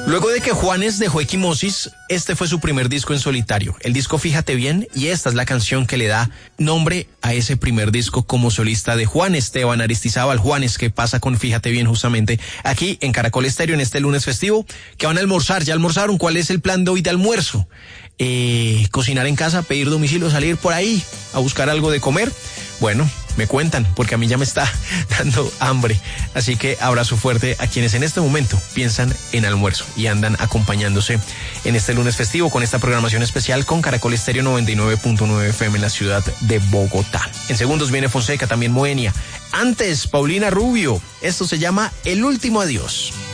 Luego de que Juanes dejó Equimosis, este fue su primer disco en solitario. El disco Fíjate Bien, y esta es la canción que le da nombre a ese primer disco como solista de Juan Esteban Aristizábal Juanes, que pasa con Fíjate Bien justamente aquí en Caracol Estéreo en este lunes festivo. ¿Qué van a almorzar? ¿Ya almorzaron? ¿Cuál es el plan de hoy de almuerzo? Cocinar en casa, pedir domicilio, salir por ahí a buscar algo de comer. Bueno, me cuentan, porque a mí ya me está dando hambre. Así que abrazo fuerte a quienes en este momento piensan en almuerzo y andan acompañándose en este lunes festivo con esta programación especial con Caracol Estéreo 99.9 FM en la ciudad de Bogotá. En segundos viene Fonseca, también Moenia. Antes, Paulina Rubio. Esto se llama El Último Adiós.